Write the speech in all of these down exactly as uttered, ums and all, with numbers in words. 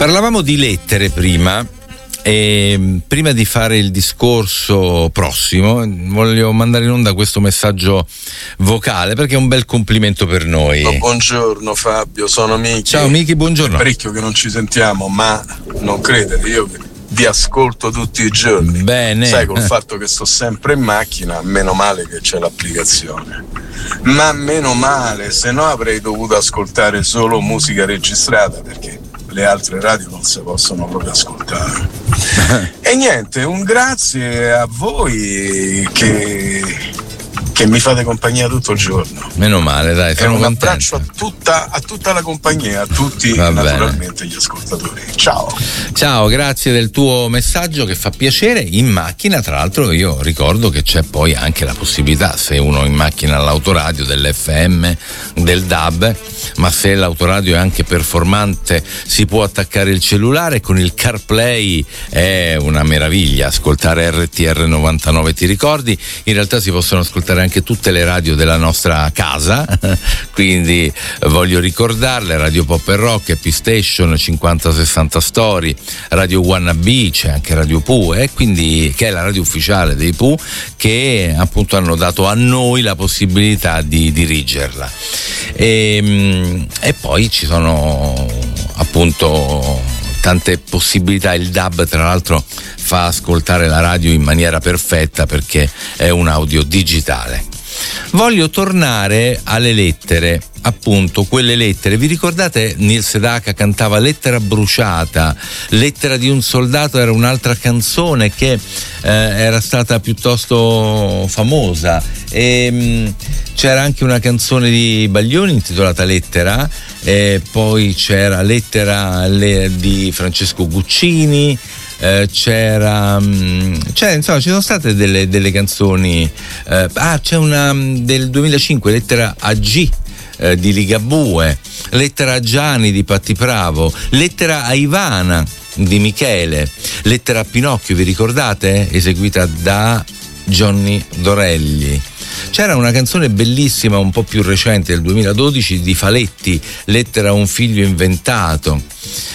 Parlavamo di lettere prima e prima di fare il discorso prossimo voglio mandare in onda questo messaggio vocale perché è un bel complimento per noi. Oh, buongiorno Fabio, sono Miki. Ciao Miki, buongiorno. È parecchio che non ci sentiamo, ma non credete, io vi ascolto tutti i giorni. Bene. Sai, col fatto che sto sempre in macchina, meno male che c'è l'applicazione. Ma meno male, se no avrei dovuto ascoltare solo musica registrata, perché le altre radio non si possono proprio ascoltare. E niente, un grazie a voi che che mi fate compagnia tutto il giorno. Meno male, dai, sono e un contento. abbraccio a tutta, a tutta la compagnia, a tutti Va naturalmente bene. Gli ascoltatori. Ciao. Ciao, grazie del tuo messaggio che fa piacere. In macchina, tra l'altro, io ricordo che c'è poi anche la possibilità, se uno in macchina ha l'autoradio, dell'F M, del D A B, ma se l'autoradio è anche performante si può attaccare il cellulare. Con il CarPlay è una meraviglia ascoltare R T R novantanove, ti ricordi? In realtà si possono ascoltare anche tutte le radio della nostra casa, quindi voglio ricordarle: Radio Pop e Rock, Happy Station, cinquanta sessanta Story, Radio Wannabe, c'è anche Radio Pooh, eh, quindi, che è la radio ufficiale dei Pooh, che appunto hanno dato a noi la possibilità di dirigerla. E, e poi ci sono appunto tante possibilità. Il D A B tra l'altro fa ascoltare la radio in maniera perfetta perché è un audio digitale. Voglio tornare alle lettere, appunto quelle lettere. Vi ricordate Neil Sedaka cantava Lettera bruciata, Lettera di un soldato era un'altra canzone che eh, era stata piuttosto famosa, e mh, c'era anche una canzone di Baglioni intitolata Lettera, e poi c'era Lettera le, di Francesco Guccini. Eh, c'era, c'era insomma ci sono state delle, delle canzoni, eh, ah c'è una del duemilacinque, Lettera a G eh, di Ligabue, Lettera a Gianni di Patti Bravo, Lettera a Ivana di Michele, Lettera a Pinocchio, vi ricordate? Eseguita da Johnny Dorelli. C'era una canzone bellissima un po' più recente del duemiladodici di Faletti, Lettera a un figlio inventato.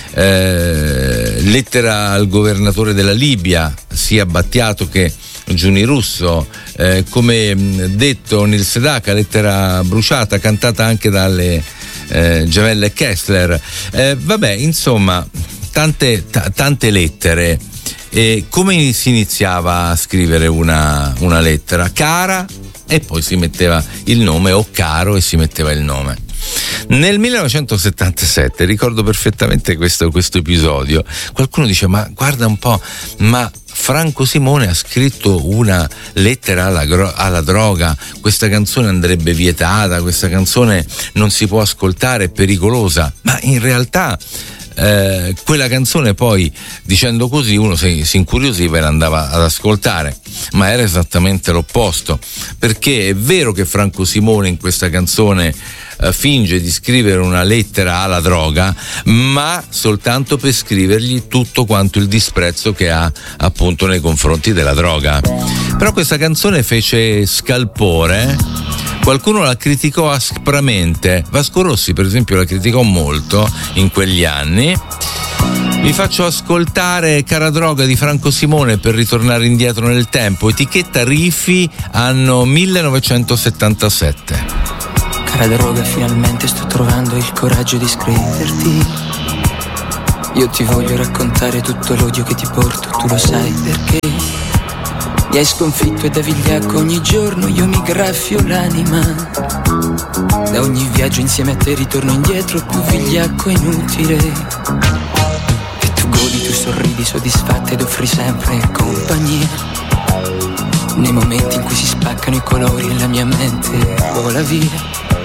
Eh, lettera al governatore della Libia, sia Battiato che Giuni Russo, eh, come detto Neil Sedaka, Lettera bruciata, cantata anche dalle eh, gemelle Kessler. Eh, vabbè, insomma, tante, t- tante lettere. E come si iniziava a scrivere una, una lettera? Cara, e poi si metteva il nome, o caro, e si metteva il nome. Nel millenovecentosettantasette ricordo perfettamente questo, questo episodio. Qualcuno dice: ma guarda un po', ma Franco Simone ha scritto una lettera alla, alla droga, questa canzone andrebbe vietata, questa canzone non si può ascoltare, è pericolosa. Ma in realtà Eh, quella canzone poi, dicendo così, uno si, si incuriosiva e l'andava ad ascoltare, ma era esattamente l'opposto, perché è vero che Franco Simone in questa canzone eh, finge di scrivere una lettera alla droga, ma soltanto per scrivergli tutto quanto il disprezzo che ha appunto nei confronti della droga. Però questa canzone fece scalpore. Qualcuno la criticò aspramente. Vasco Rossi, per esempio, la criticò molto in quegli anni. Vi faccio ascoltare Cara droga di Franco Simone per ritornare indietro nel tempo. Etichetta Rifi, anno millenovecentosettantasette. Cara droga, finalmente sto trovando il coraggio di scriverti. Io ti voglio raccontare tutto l'odio che ti porto, tu lo sai perché. Mi hai sconfitto e da vigliacco ogni giorno io mi graffio l'anima. Da ogni viaggio insieme a te ritorno indietro più vigliacco e inutile. E tu godi, tu sorridi soddisfatta ed offri sempre compagnia. Nei momenti in cui si spaccano i colori e la mia mente vola via.